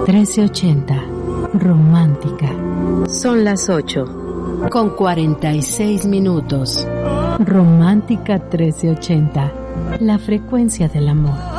1380, romántica. Son las 8:46. Romántica 1380, la frecuencia del amor.